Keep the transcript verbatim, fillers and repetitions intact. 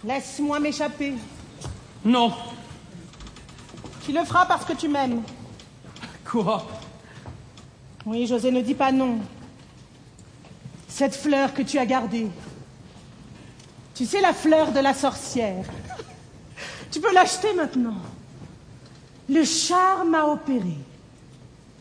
Laisse-moi m'échapper. Non. Tu le feras parce que tu m'aimes. Quoi? Oui, José, ne dis pas non. Cette fleur que tu as gardée. Tu sais, la fleur de la sorcière. Tu peux l'acheter maintenant. Le charme a opéré.